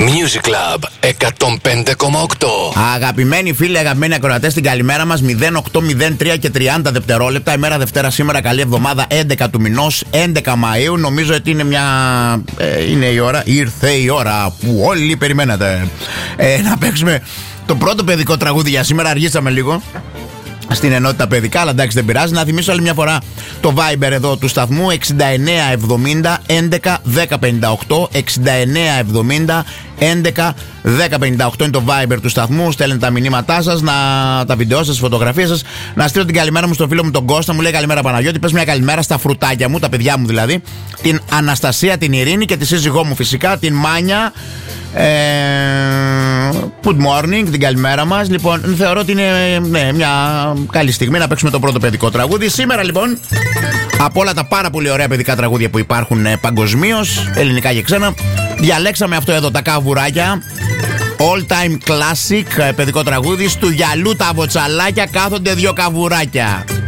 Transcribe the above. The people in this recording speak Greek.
Music Club 105,8. Αγαπημένοι φίλοι, αγαπημένοι ακροατές, την καλημέρα μας. 08:03 και 30 δευτερόλεπτα. Ημέρα Δευτέρα σήμερα, καλή εβδομάδα, 11 του μηνός, 11 Μαΐου. Νομίζω ότι είναι είναι η ώρα, ήρθε η ώρα που όλοι περιμένατε να παίξουμε το πρώτο παιδικό τραγούδι για σήμερα. Αργήσαμε λίγο στην ενότητα παιδικά, αλλά εντάξει, δεν πειράζει. Να θυμίσω άλλη μια φορά το Viber εδώ του σταθμού, 6970 11 1058. 6970 11 1058 είναι το Viber του σταθμού. Στέλνετε τα μηνύματά σας, τα βίντεο σας, τις φωτογραφίες σας. Να στείλω την καλημέρα μου στον φίλο μου τον Κώστα. Μου λέει καλημέρα Παναγιώτη. Πες μια καλημέρα στα φρουτάκια μου, τα παιδιά μου δηλαδή. Την Αναστασία, την Ειρήνη και τη σύζυγό μου φυσικά, την Μάνια. Good morning, την καλημέρα μας. Λοιπόν, θεωρώ ότι είναι μια καλή στιγμή να παίξουμε το πρώτο παιδικό τραγούδι. Σήμερα λοιπόν, από όλα τα πάρα πολύ ωραία παιδικά τραγούδια που υπάρχουν παγκοσμίως, ελληνικά και ξένα, διαλέξαμε αυτό εδώ, τα καβουράκια. All time classic παιδικό τραγούδι. Στου γυαλού τα βοτσαλάκια κάθονται δύο καβουράκια.